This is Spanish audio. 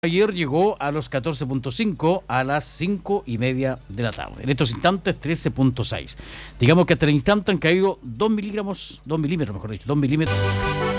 Ayer llegó a los 14.5 a las 5:30 de la tarde. En estos instantes 13.6. Digamos que hasta el instante han caído 2 milímetros, mejor dicho, 2 milímetros